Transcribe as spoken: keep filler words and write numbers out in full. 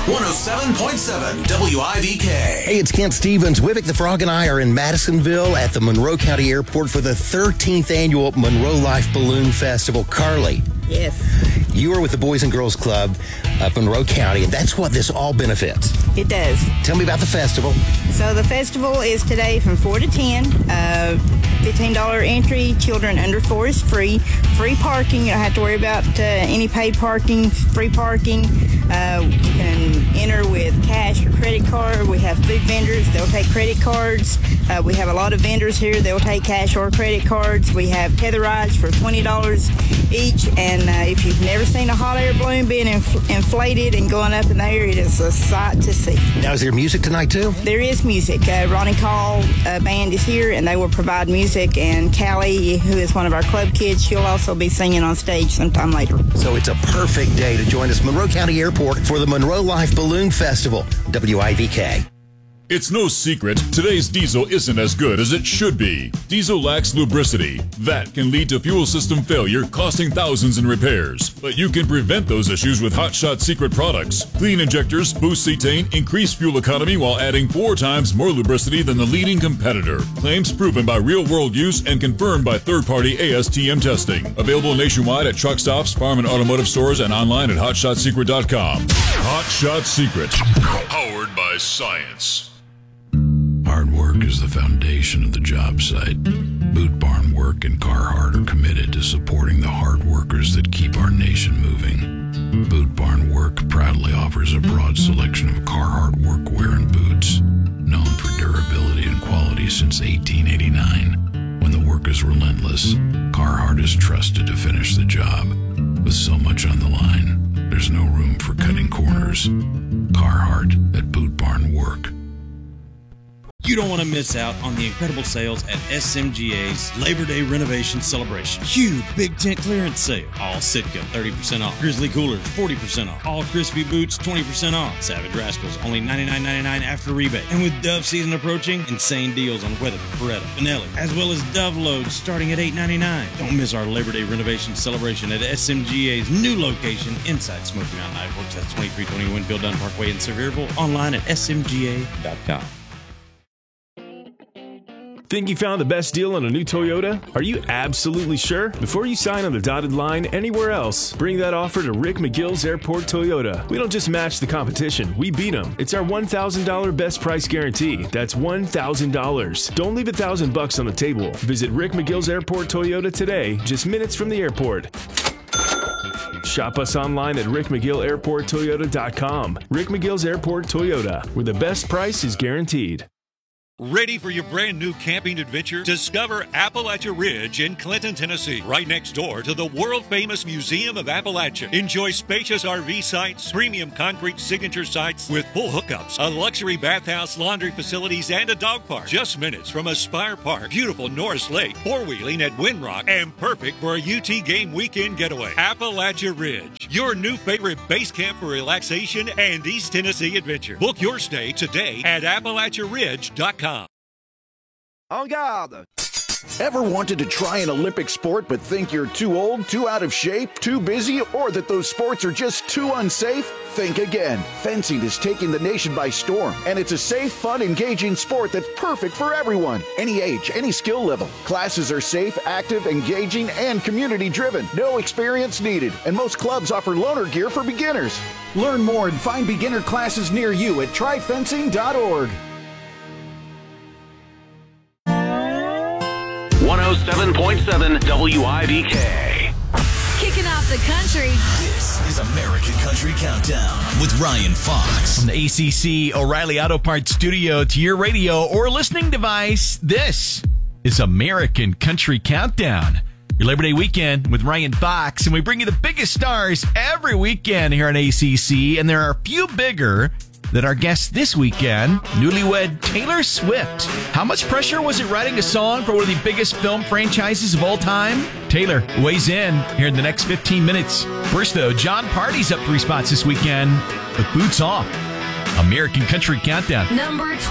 one oh seven point seven W I V K. Hey, it's Kent Stevens. Wivik the Frog and I are in Madisonville at the Monroe County Airport for the thirteenth annual Monroe Life Balloon Festival. Carly. Yes. You are with the Boys and Girls Club of Monroe County, and that's what this all benefits. It does. Tell me about the festival. So the festival is today from four to ten. Uh, fifteen dollars entry. Children under four is free. Free parking. You don't have to worry about uh, any paid parking. Free parking. Uh, you can enter with cash or credit card. We have food vendors. They'll take credit cards. Uh, we have a lot of vendors here. They'll take cash or credit cards. We have tether rides for twenty dollars each. And uh, if you've never seen a hot air balloon being inf- inflated and going up in the air, it is a sight to see. Now, is there music tonight, too? There is music. Uh, Ronnie Call uh, band is here, and they will provide music. And Callie, who is one of our club kids, she'll also be singing on stage sometime later. So it's a perfect day to join us, Monroe County Airport, for the Monroe Life Balloon Festival. W I V K. It's no secret, today's diesel isn't as good as it should be. Diesel lacks lubricity. That can lead to fuel system failure, costing thousands in repairs. But you can prevent those issues with Hot Shot Secret products. Clean injectors boost cetane, increase fuel economy while adding four times more lubricity than the leading competitor. Claims proven by real-world use and confirmed by third-party A S T M testing. Available nationwide at truck stops, farm and automotive stores, and online at hot shot secret dot com. Hot Shot Secret, powered by science. Hard work is the foundation of the job site. Boot Barn Work and Carhartt are committed to supporting the hard workers that keep our nation moving. Boot Barn Work proudly offers a broad selection of Carhartt workwear and boots, known for durability and quality since eighteen eighty-nine. When the work is relentless, Carhartt is trusted to finish the job. With so much on the line, there's no room for cutting corners. Carhartt at Boot Barn Work. You don't want to miss out on the incredible sales at S M G A's Labor Day Renovation Celebration. Huge big tent clearance sale. All Sitka, thirty percent off. Grizzly Coolers, forty percent off. All Crispy Boots, twenty percent off. Savage Rascals, only ninety-nine ninety-nine after rebate. And with Dove season approaching, insane deals on Weatherford, Beretta, Benelli, as well as Dove loads starting at eight ninety-nine. Don't miss our Labor Day Renovation Celebration at S M G A's new location inside Smoky Mountain Ice Works. That's twenty-three twenty-one Bill Dunn Parkway in Sevierville. Online at S M G A dot com. Think you found the best deal on a new Toyota? Are you absolutely sure? Before you sign on the dotted line anywhere else, bring that offer to Rick McGill's Airport Toyota. We don't just match the competition, we beat them. It's our one thousand dollars best price guarantee. That's one thousand dollars. Don't leave a thousand bucks on the table. Visit Rick McGill's Airport Toyota today, just minutes from the airport. Shop us online at rick mcgill airport toyota dot com. Rick McGill's Airport Toyota, where the best price is guaranteed. Ready for your brand new camping adventure? Discover Appalachia Ridge in Clinton, Tennessee, right next door to the world-famous Museum of Appalachia. Enjoy spacious R V sites, premium concrete signature sites with full hookups, a luxury bathhouse, laundry facilities, and a dog park. Just minutes from Aspire Park, beautiful Norris Lake, four-wheeling at Windrock, and perfect for a U T game weekend getaway. Appalachia Ridge, your new favorite base camp for relaxation and East Tennessee adventure. Book your stay today at appalachia ridge dot com. En garde! Ever wanted to try an Olympic sport but think you're too old, too out of shape, too busy, or that those sports are just too unsafe? Think again. Fencing is taking the nation by storm, and it's a safe, fun, engaging sport that's perfect for everyone. Any age, any skill level. Classes are safe, active, engaging, and community-driven. No experience needed, and most clubs offer loaner gear for beginners. Learn more and find beginner classes near you at try fencing dot org. one oh seven point seven W I V K. Kicking off the country. This is American Country Countdown with Ryan Fox. From the A C C O'Reilly Auto Parts studio to your radio or listening device, this is American Country Countdown. Your Labor Day weekend with Ryan Fox, and we bring you the biggest stars every weekend here on A C C, and there are a few bigger than our guest this weekend, newlywed Taylor Swift. How much pressure was it writing a song for one of the biggest film franchises of all time? Taylor weighs in here in the next fifteen minutes. First, though, John Party's up three spots this weekend with Boots Off. American Country Countdown. Number